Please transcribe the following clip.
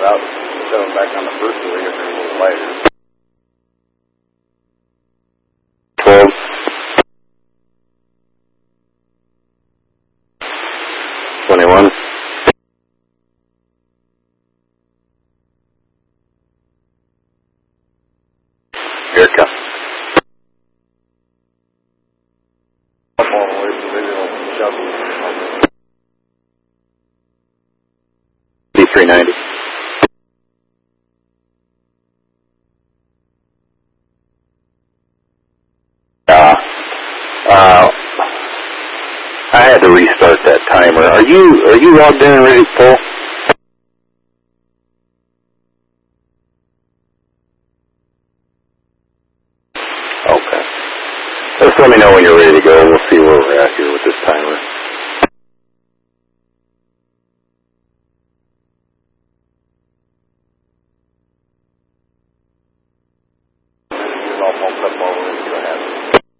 without settling back on the first wheel, you're a little lighter. 12. 21. Erica. Up all the way to the original shovel. D390. I had to restart that timer. Are you logged in and ready to pull? Okay. Just let me know when you're ready to go. We'll see where we're at here with this timer. It's all pumped up all the way to the